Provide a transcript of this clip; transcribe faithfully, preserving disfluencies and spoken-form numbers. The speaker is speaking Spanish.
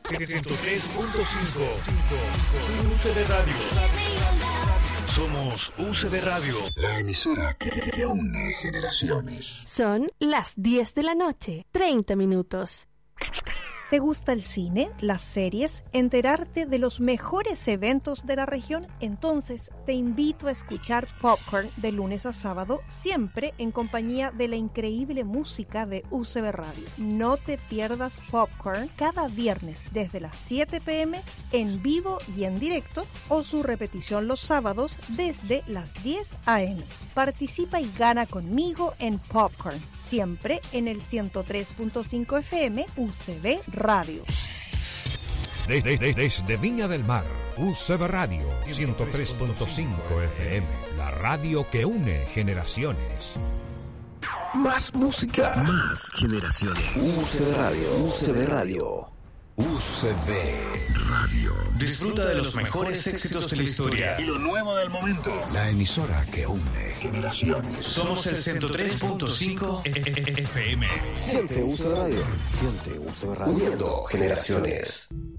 ciento tres punto cinco U C B Radio. Somos U C B Radio, la emisora que, que une generaciones. Son las diez de la noche, treinta minutos. ¿Te gusta el cine, las series, enterarte de los mejores eventos de la región? Entonces te invito a escuchar Popcorn de lunes a sábado, siempre en compañía de la increíble música de U C B Radio. No te pierdas Popcorn cada viernes desde las siete pe eme en vivo y en directo, o su repetición los sábados desde las diez a eme. Participa y gana conmigo en Popcorn, siempre en el ciento tres punto cinco efe eme U C B Radio. Desde, desde, desde Viña del Mar, U C B Radio ciento tres punto cinco efe eme, la radio que une generaciones. Más música, más generaciones. U C B Radio, U C B Radio, U C B Radio. Disfruta de los mejores éxitos de la historia y lo nuevo del momento. La emisora que une generaciones. Somos el ciento tres punto cinco efe eme. Siente U C B Radio, siente U C B Radio, uniendo generaciones.